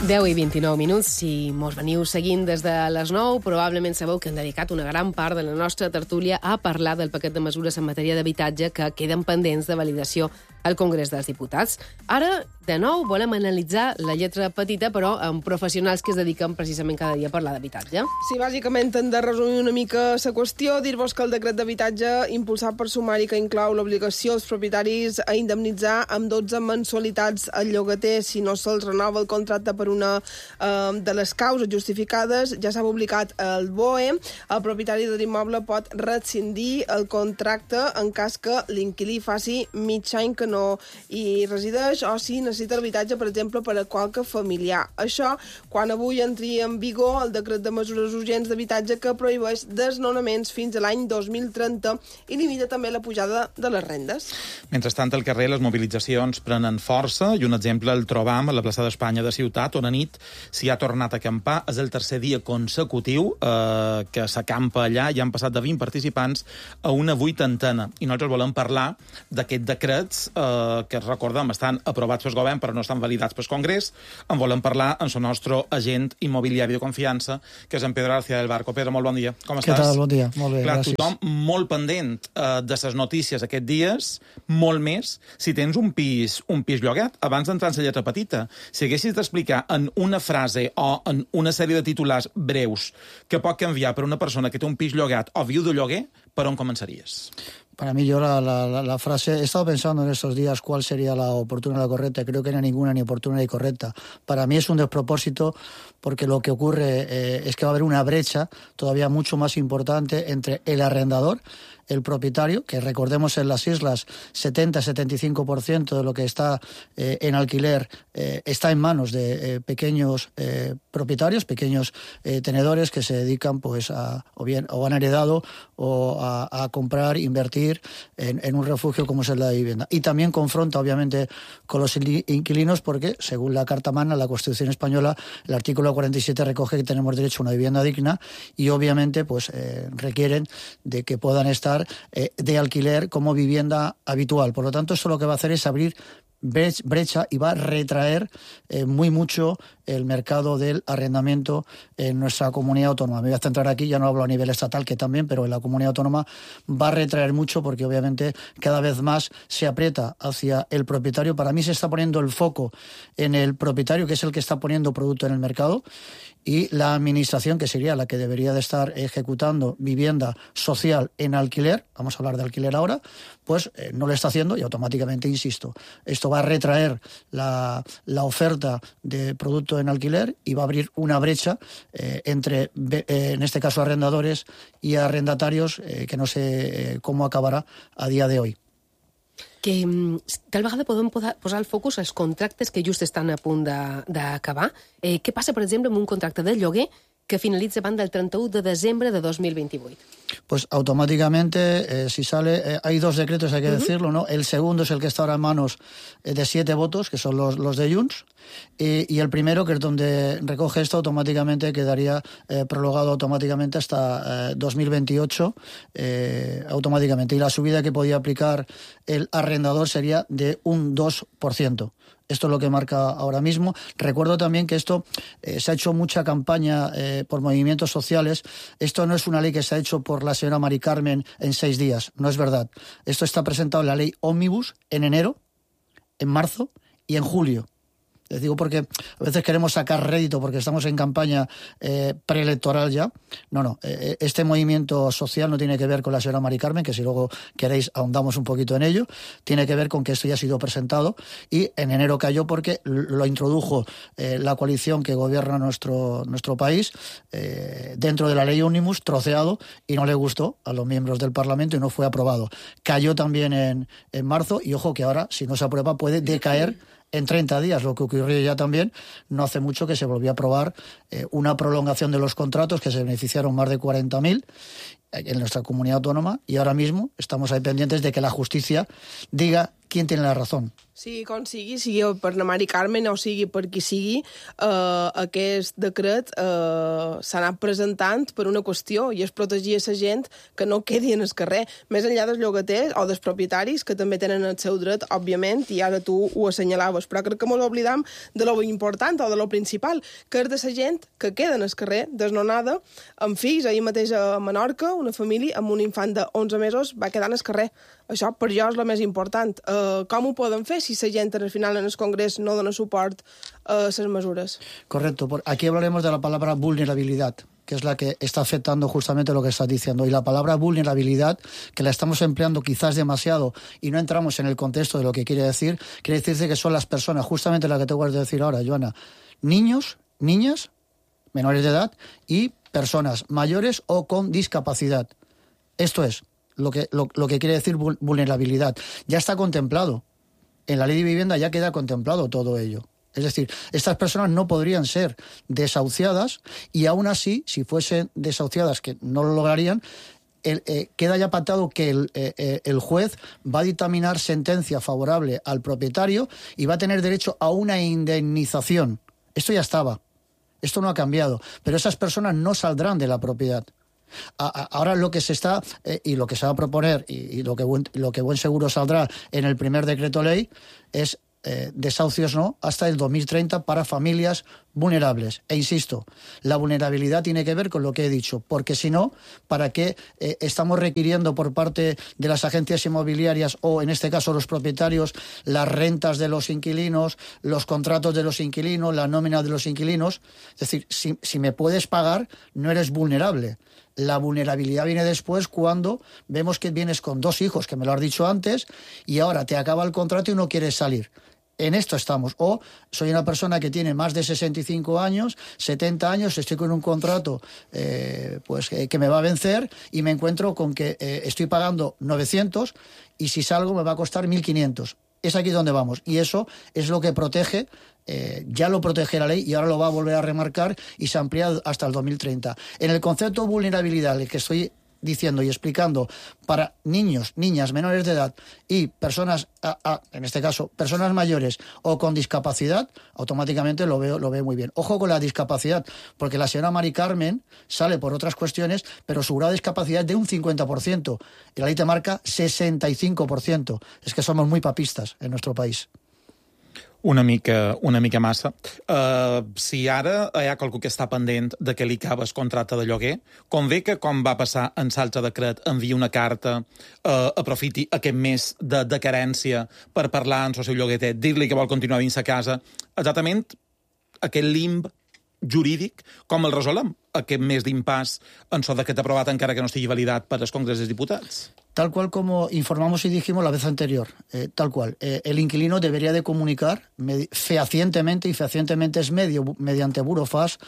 10 i 29 minuts. Si mos veniu seguint des de les 9, probablement sabeu que hem dedicat una gran part de la nostra tertúlia a parlar del paquet de mesures en matèria d'habitatge que queden pendents de validació al Congrés dels Diputats. Ara, de nou, volem analitzar la lletra petita, però amb professionals que es dediquen precisament cada dia a parlar d'habitatge. Sí, bàsicament hem de resumir una mica la qüestió, dir-vos que el decret d'habitatge impulsat per sumari que inclou l'obligació als propietaris a indemnitzar amb 12 mensualitats al llogater si no se'ls renova el contracte per una de les causes justificades, ja s'ha publicat al BOE. El propietari de l'immoble pot rescindir el contracte en cas que l'inquilí faci mig any que no hi resideix o si necessita l'habitatge, per exemple, per a qualque familiar. Això quan avui entri en vigor el decret de mesures urgents d'habitatge que prohibeix desnonaments fins a l'any 2030 i limita també la pujada de les rendes. Mentrestant, al carrer les mobilitzacions prenen força i un exemple el trobam a la plaça d'Espanya de Ciutat, on a nit s'hi ha tornat a acampar. És el tercer dia consecutiu que s'acampa allà i han passat de 20 participants a una 80. I nosaltres volem parlar d'aquests decrets que, recordem, estan aprovats pel govern però no estan validats pel Congrés. En volem parlar amb el nostre agent immobiliari de confiança, que és en Pedro García del Barco. Pedro, molt bon dia. Com estàs? Què tal? Bon dia. Molt bé, clar, gràcies. Tothom molt pendent de les notícies aquests dies, molt més si tens un pis llogat. Abans d'entrar en la lletra petita, si haguessis d'explicar en una frase o en una sèrie de titulars breus que pot canviar per una persona que té un pis llogat o viu de lloguer, per on començaries? Para mí, yo la frase, he estado pensando en estos días cuál sería la oportuna y la correcta. Creo que no hay ninguna ni oportuna ni correcta. Para mí es un despropósito porque lo que ocurre es que va a haber una brecha todavía mucho más importante entre el arrendador, el propietario, que recordemos en las islas 70-75% de lo que está en alquiler está en manos de pequeños propietarios, pequeños tenedores que se dedican pues o han heredado o a comprar, invertir en un refugio como es la vivienda. Y también confronta obviamente con los inquilinos porque según la Carta Magna, la Constitución española, el artículo 47 recoge que tenemos derecho a una vivienda digna y obviamente pues requieren de que puedan estar de alquiler como vivienda habitual. Por lo tanto, eso lo que va a hacer es abrir brecha y va a retraer muy mucho el mercado del arrendamiento en nuestra comunidad autónoma. Me voy a centrar aquí, ya no hablo a nivel estatal, que también, pero en la comunidad autónoma va a retraer mucho porque obviamente cada vez más se aprieta hacia el propietario. Para mí se está poniendo el foco en el propietario, que es el que está poniendo producto en el mercado, y la administración, que sería la que debería de estar ejecutando vivienda social en alquiler, vamos a hablar de alquiler ahora, pues no lo está haciendo y automáticamente, insisto, esto va a retraer la oferta de producto en alquiler y va a abrir una brecha entre, en este caso, arrendadores y arrendatarios que no sé cómo acabará a día de hoy. Que tal vegada podem posar el focus als contractes que just estan a punt d'acabar. Què passa, per exemple, amb un contracte de lloguer que finalitza abans del 31 de desembre de 2028? Pues automáticamente, si sale, hay dos decretos, hay que decirlo, ¿no? El segundo es el que está ahora en manos de 7 votos, que son los de Junts, y el primero, que es donde recoge esto, automáticamente quedaría prorrogado automáticamente hasta 2028, automáticamente. Y la subida que podía aplicar el arrendador sería de un 2%. Esto es lo que marca ahora mismo. Recuerdo también que esto se ha hecho mucha campaña por movimientos sociales. Esto no es una ley que se ha hecho por la señora Mari Carmen en 6 días. No es verdad. Esto está presentado en la ley Ómnibus en enero, en marzo y en julio. Les digo porque a veces queremos sacar rédito porque estamos en campaña preelectoral ya. No. Este movimiento social no tiene que ver con la señora Mari Carmen, que si luego queréis ahondamos un poquito en ello. Tiene que ver con que esto ya ha sido presentado y en enero cayó porque lo introdujo la coalición que gobierna nuestro país dentro de la ley Ómnibus, troceado, y no le gustó a los miembros del Parlamento y no fue aprobado. Cayó también en marzo y ojo que ahora, si no se aprueba, puede decaer en 30 días, lo que ocurrió ya también no hace mucho, que se volvió a aprobar una prolongación de los contratos que se beneficiaron más de 40.000 en nuestra comunidad autónoma y ahora mismo estamos ahí pendientes de que la justicia diga quién tiene la razón, Sí, com sigui per la Mari Carmen o sigui per qui sigui, aquest decret s'ha anat presentant per una qüestió, i és protegir a la gent que no quedi en el carrer, més enllà dels llogaters o dels propietaris, que també tenen el seu dret, òbviament, i ara tu ho assenyalaves, però crec que ens oblidam de lo important o de lo principal, que és de la gent que queda en el carrer, desnonada, amb fills. Ahir mateix a Menorca, una família amb un infant de 11 mesos va quedar en el carrer. Això per jo és el més important. Com ho poden fer si la gent al final en el Congrés no dona suport a les mesures? Correcto. Aquí hablaremos de la palabra vulnerabilidad, que es la que está afectando justamente lo que estás diciendo. Y la palabra vulnerabilidad, que la estamos empleando quizás demasiado y no entramos en el contexto de lo que quiere decirse que son las personas, justamente la que te voy a decir ahora, Joana, niños, niñas, menores de edad y personas mayores o con discapacidad. Esto es lo que quiere decir vulnerabilidad. Ya está contemplado. En la ley de vivienda ya queda contemplado todo ello. Es decir, estas personas no podrían ser desahuciadas y aún así, si fuesen desahuciadas, que no lo lograrían, queda ya pactado que el juez va a dictaminar sentencia favorable al propietario y va a tener derecho a una indemnización. Esto ya estaba. Esto no ha cambiado. Pero esas personas no saldrán de la propiedad. Ahora lo que se está y lo que se va a proponer y lo que buen seguro saldrá en el primer decreto ley es desahucios no hasta el 2030 para familias vulnerables. E insisto, la vulnerabilidad tiene que ver con lo que he dicho, porque si no, ¿para qué estamos requiriendo por parte de las agencias inmobiliarias o en este caso los propietarios las rentas de los inquilinos, los contratos de los inquilinos, la nómina de los inquilinos? Es decir, si me puedes pagar, no eres vulnerable. La vulnerabilidad viene después cuando vemos que vienes con 2 hijos, que me lo has dicho antes, y ahora te acaba el contrato y no quieres salir. En esto estamos. O soy una persona que tiene más de 65 años, 70 años, estoy con un contrato que me va a vencer y me encuentro con que estoy pagando 900 y si salgo me va a costar 1.500. Es aquí donde vamos. Y eso es lo que protege, ya lo protege la ley y ahora lo va a volver a remarcar y se amplía hasta el 2030. En el concepto de vulnerabilidad, el que estoy diciendo y explicando para niños, niñas, menores de edad y personas, en este caso, personas mayores o con discapacidad, automáticamente lo veo muy bien. Ojo con la discapacidad, porque la señora Mari Carmen sale por otras cuestiones, pero su grado de discapacidad es de un 50%. Y la ley te marca 65%. Es que somos muy papistas en nuestro país. Una mica massa. Si ara hi ha qualcú que està pendent de que li acaba el contracte de lloguer, convé que, com va passar en l'altre decret, enviï una carta, aprofiti aquest mes de carència per parlar amb el seu llogueter, dir-li que vol continuar dins la casa, exactament aquest limb jurídic, com el resolem, aquest mes d'impàs en so decret aprovat encara que no estigui validat per al Congrés dels Diputats? Tal cual como informamos y dijimos la vez anterior, tal cual. El inquilino debería de comunicar fehacientemente, y fehacientemente es mediante burofax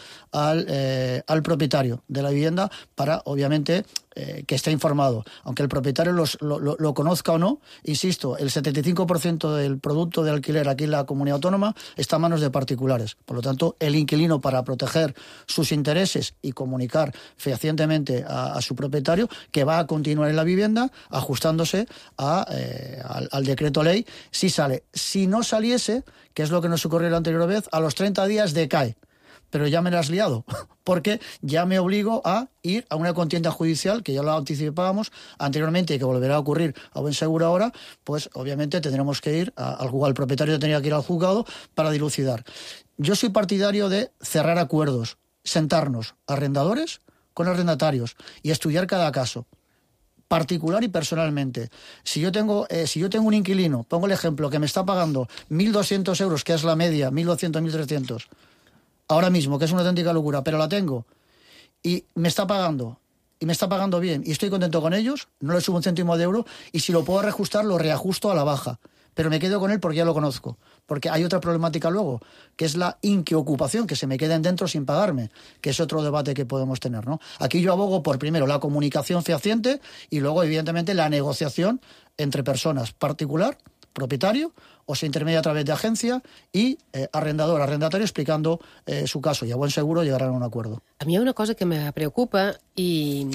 al propietario de la vivienda para, obviamente, que esté informado. Aunque el propietario lo conozca o no, insisto, el 75% del producto de alquiler aquí en la comunidad autónoma está a manos de particulares. Por lo tanto, el inquilino, para proteger sus intereses y comunicar fehacientemente a su propietario que va a continuar en la vivienda, ajustándose al decreto ley, si sale. Si no saliese, que es lo que nos ocurrió la anterior vez, a los 30 días decae. Pero ya me la has liado, porque ya me obligo a ir a una contienda judicial, que ya lo anticipábamos anteriormente y que volverá a ocurrir a buen seguro ahora, pues obviamente tendremos que ir al juzgado, el propietario tendría que ir al juzgado para dilucidar. Yo soy partidario de cerrar acuerdos, sentarnos arrendadores con arrendatarios y estudiar cada caso, particular y personalmente. Si yo tengo un inquilino, pongo el ejemplo, que me está pagando 1.200 euros, que es la media, 1.200, 1.300, ahora mismo, que es una auténtica locura, pero la tengo, y me está pagando bien, y estoy contento con ellos, no le subo un céntimo de euro, y si lo puedo reajustar, lo reajusto a la baja. Pero me quedo con él porque ya lo conozco. Porque hay otra problemática luego, que es la inquiocupación, que se me queden dentro sin pagarme, que es otro debate que podemos tener, ¿no? Aquí yo abogo por, primero, la comunicación fehaciente y luego, evidentemente, la negociación entre personas, particular, propietario, o se intermedia a través de agencia y arrendador, arrendatario, explicando su caso. Y a buen seguro llegarán a un acuerdo. A mi hi ha una cosa que me preocupa i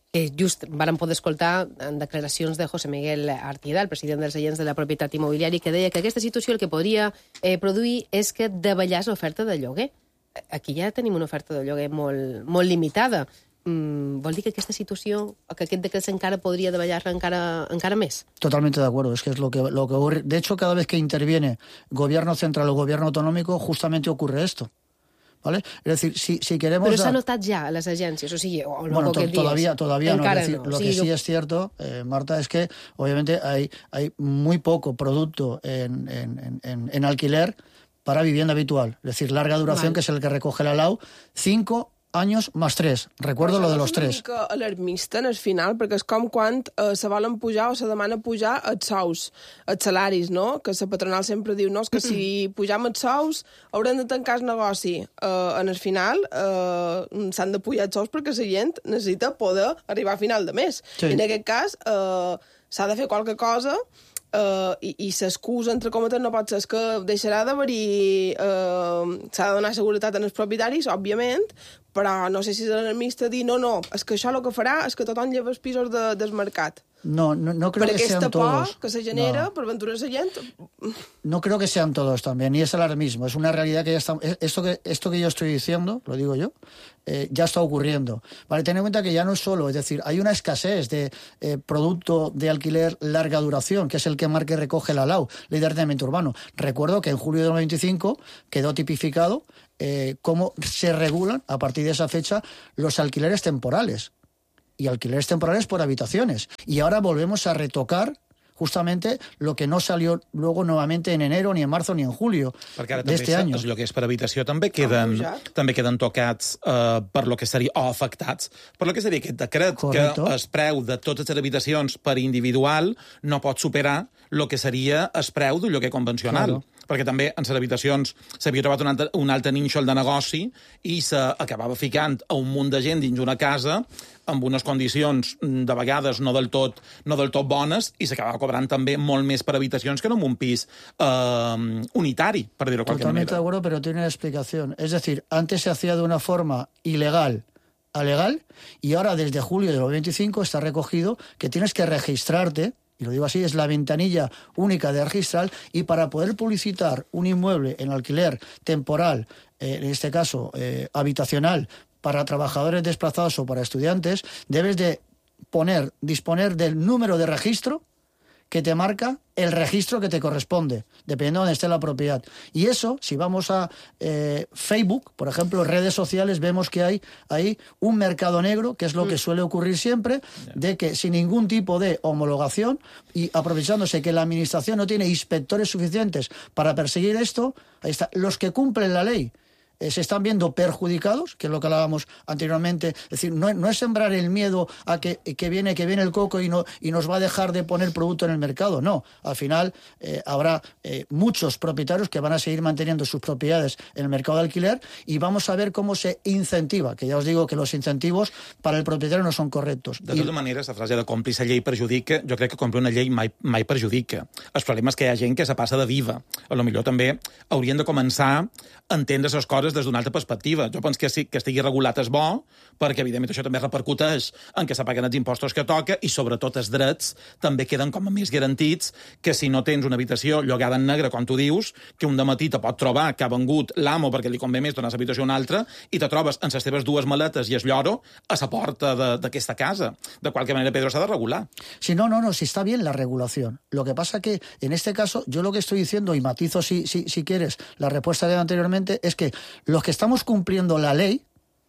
Just vàrem poder escoltar en declaracions de José Miguel Artieda, el president dels agents de la propietat immobiliària, que deia que aquesta situació el que podria produir és que davallàs l'oferta de lloguer. Aquí ja tenim una oferta de lloguer molt limitada. Vol dir que aquesta situació, que aquest decret encara podria davallar-la encara més? Totalmente de acuerdo, es que es lo que ocurre. De hecho, cada vez que interviene gobierno central o gobierno autonómico, justamente ocurre esto. ¿Vale? Es decir, si queremos... Però s'ha notat ja a les agències, o sigui... Bueno, todavía no. Es decir, lo que sí es cierto, Marta, es que obviamente hay muy poco producto en alquiler para vivienda habitual. Es decir, larga duración, que es el que recoge la LAU, 5 años más 3. Recuerdo lo de los 3. És una mica alarmista en el final, perquè és com quan se volen pujar o se demana pujar els sous, els salaris, no? Que la patronal sempre diu, no, és que si pujam els sous haurem de tancar el negoci. En el final s'han de pujar els sous perquè la gent necessita poder arribar a final de mes. Sí. I en aquest cas s'ha de fer qualque cosa i s'excusa, entre cometes, no pot ser, és que deixarà d'haver-hi... s'ha de donar seguretat als propietaris, òbviament, però no sé si és alarmista dir no, és que això el que farà és que tothom lleva els pisos del mercat. No creo que sean todos. Per aquesta por que se genera, per aventurar la gent... No creo que sean todos también, ni es alarmismo. Es una realidad que ya está... Esto que yo estoy diciendo, lo digo yo, ya está ocurriendo. Vale, ten en cuenta que ya no es solo, es decir, hay una escasez de producto de alquiler larga duración, que es el que marca y recoge la LAU, Ley de Arrendamiento Urbano. Recuerdo que en julio de 2025 quedó tipificado cómo se regulan, a partir de esa fecha, los alquileres temporales. Y alquileres temporales por habitaciones. Y ahora volvemos a retocar justamente lo que no salió luego nuevamente en enero, ni en marzo, ni en julio d'este any. Els lloguers per habitació també queden tocats per lo que seria, o afectats per lo que seria aquest decret. Correcto. Que el preu de totes les habitacions per individual no pot superar el que seria el preu d'un lloguer convencional. Claro. Perquè també en les habitacions s'havia trobat un altre nínxol de negoci i s'acabava ficant a un munt de gent dins una casa amb unes condicions de vegades no del tot bones i s'acabava cobrant també molt més per habitacions que no en un pis unitari, per dir-ho de qualque manera. Totalmente de acuerdo, pero tiene una explicación. Es decir, antes se hacía de una forma ilegal a legal y ahora desde julio de 2025 está recogido que tienes que registrarte, y lo digo así, es la ventanilla única de registral, y para poder publicitar un inmueble en alquiler temporal, en este caso habitacional, para trabajadores desplazados o para estudiantes, debes de disponer del número de registro que te marca el registro que te corresponde, dependiendo de dónde esté la propiedad. Y eso, si vamos a Facebook, por ejemplo, redes sociales, vemos que hay ahí un mercado negro, que es lo que suele ocurrir siempre, de que sin ningún tipo de homologación y aprovechándose que la administración no tiene inspectores suficientes para perseguir esto, ahí está, los que cumplen la ley se están viendo perjudicados, que es lo que hablábamos anteriormente. Es decir, no es sembrar el miedo a que viene el coco y nos va a dejar de poner producto en el mercado. No, al final habrá muchos propietarios que van a seguir manteniendo sus propiedades en el mercado de alquiler y vamos a ver cómo se incentiva, que ya os digo que los incentivos para el propietario no son correctos. De totes maneres, la frase de còmplice llei perjudica, jo crec que complir una llei mai perjudica. El problema és que hi ha gent que se passa de viva. A lo millor també haurien de començar a entendre les coses des d'una altra perspectiva. Jo penso que sí, que estigui regulat és bo, perquè evidentment això també repercuteix en que se paguen els impostos que toca i sobretot els drets també queden com a més garantits que si no tens una habitació llogada en negre, com tu dius, que un dematí te pot trobar que ha vengut l'amo perquè li convé més donar l'habitació a una altra i te trobes amb les teves dues maletes i el lloro a la porta d'aquesta casa. De qualque manera, Pedro, s'ha de regular. Sí, no, si está bien la regulación. Lo que pasa que, en este caso, yo lo que estoy diciendo, y matizo si quieres la respuesta de anteriormente, es que los que estamos cumpliendo la ley,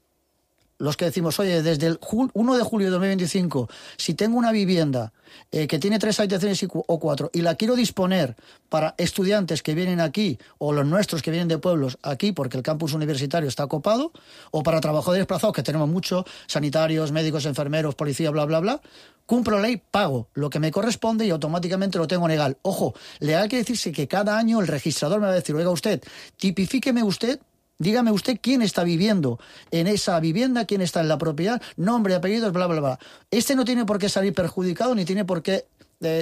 los que decimos, oye, desde el 1 de julio de 2025, si tengo una vivienda que tiene 3 habitaciones o 4 y la quiero disponer para estudiantes que vienen aquí o los nuestros que vienen de pueblos aquí porque el campus universitario está copado, o para trabajadores desplazados, que tenemos muchos, sanitarios, médicos, enfermeros, policía, bla, bla, bla, cumplo la ley, pago lo que me corresponde y automáticamente lo tengo legal. Ojo, legal quiere decirse que cada año el registrador me va a decir, oiga usted, tipifíqueme usted, dígame usted quién está viviendo en esa vivienda, quién está en la propiedad, nombre, apellidos, bla, bla, bla. Este no tiene por qué salir perjudicado, ni tiene por qué...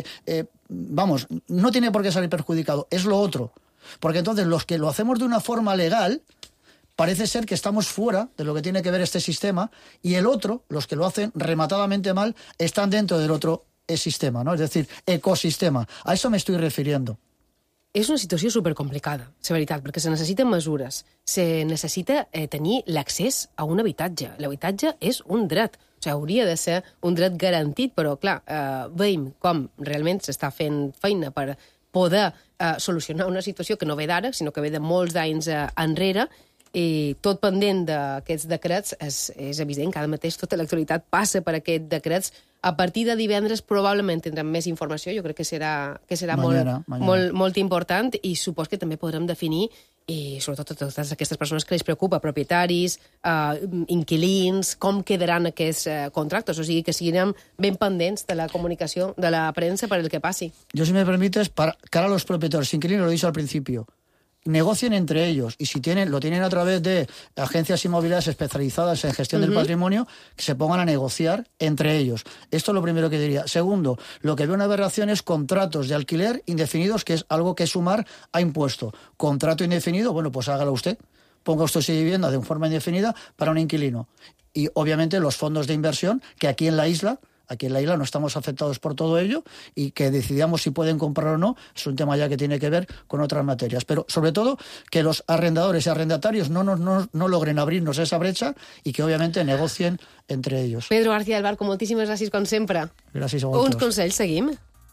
no tiene por qué salir perjudicado, es lo otro. Porque entonces los que lo hacemos de una forma legal, parece ser que estamos fuera de lo que tiene que ver este sistema y el otro, los que lo hacen rematadamente mal, están dentro del otro sistema, ¿no? Es decir, ecosistema. A eso me estoy refiriendo. És una situació supercomplicada, la veritat, perquè se necessiten mesures, se necessita tenir l'accés a un habitatge. L'habitatge és un dret, o sigui, hauria de ser un dret garantit, però, clar, veiem com realment s'està fent feina per poder solucionar una situació que no ve d'ara, sinó que ve de molts anys enrere, i tot pendent d'aquests decrets és evident que ara mateix tota l'actualitat passa per aquests decrets. A partir de divendres probablement tindrem més informació, jo crec que serà molt important, i supos que també podrem definir, i sobretot a totes aquestes persones que les preocupa, propietaris, inquilins, com quedaran aquests contractes, o sigui que siguem ben pendents de la comunicació de la premsa per el que passi. Yo, si me permites, para cara a los propietarios inquilinos, lo he dicho al principio, negocien entre ellos, y si lo tienen a través de agencias inmobiliarias especializadas en gestión del patrimonio, que se pongan a negociar entre ellos. Esto es lo primero que diría. Segundo, lo que veo una aberración es contratos de alquiler indefinidos, que es algo que Sumar ha impuesto. Contrato indefinido, bueno, pues hágalo usted. Ponga usted su vivienda de forma indefinida para un inquilino. Y obviamente los fondos de inversión, que aquí en la isla no estamos afectados por todo ello, y que decidamos si pueden comprar o no, es un tema ya que tiene que ver con otras materias. Pero sobre todo que los arrendadores y arrendatarios no logren abrirnos esa brecha y que obviamente negocien entre ellos. Pedro García del Barco, moltíssimes gràcies com sempre. Gràcies a vosaltres. Uns consells, seguim.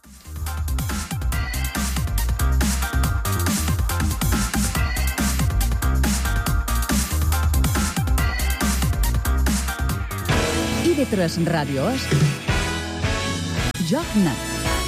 IB3 Ràdio és Joc Net.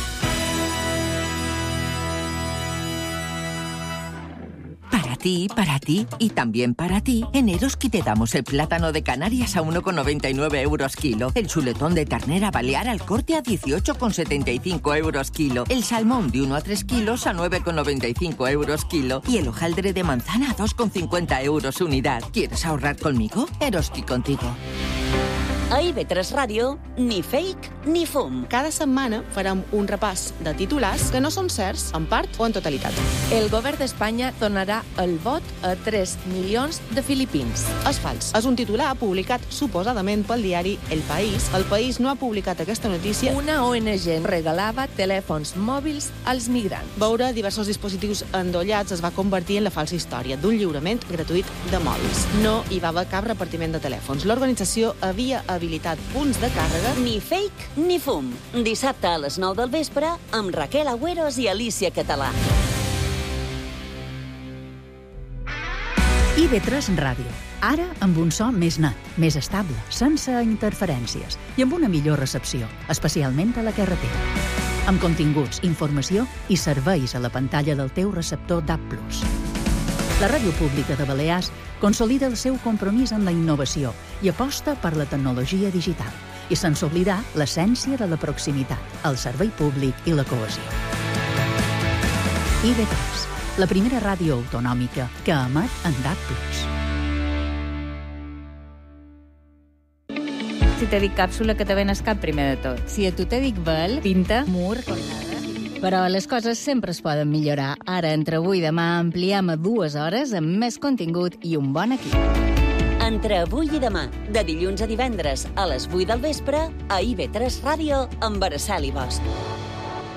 Para ti y también para ti, en Eroski te damos el plátano de Canarias a 1,99 euros kilo, el chuletón de ternera balear al corte a 18,75 euros kilo, el salmón de 1 a 3 kilos a 9,95 euros kilo y el hojaldre de manzana a 2,50 euros unidad. ¿Quieres ahorrar conmigo? Eroski contigo. A IB3 Ràdio, ni fake ni fum. Cada setmana farem un repàs de titulars que no són certs, en part o en totalitat. El govern d'Espanya donarà el vot a 3 milions de filipins. És fals. És un titular publicat suposadament pel diari El País. El País no ha publicat aquesta notícia. Una ONG regalava telèfons mòbils als migrants. Veure diversos dispositius endollats es va convertir en la falsa història d'un lliurament gratuït de mòbils. No hi va haver cap repartiment de telèfons. L'organització havia habilitat punts de càrrega. Ni fake ni fum. Dissabte a les 9 del vespre amb Raquel Agüeros i Alicia Català. IB3 Ràdio. Ara amb un so més net, més estable, sense interferències i amb una millor recepció, especialment a la carretera. Amb continguts, informació i serveis a la pantalla del teu receptor DAB+. La Ràdio Pública de Balears consolida el seu compromís amb la innovació i aposta per la tecnologia digital, i sense oblidar l'essència de la proximitat, el servei públic i la cohesió. IB3, la primera ràdio autonòmica que emet en DAB+. Si te dic càpsula, que te venes cap primer de tot. Si a tu te dic vel, pinta, mur, cornada. Però les coses sempre es poden millorar. Ara, entre avui i demà, ampliem a 2 hores amb més contingut i un bon equip. Entre avui i demà, de dilluns a divendres, a les 8 del vespre, a IB3 Ràdio, amb Araceli Bosch.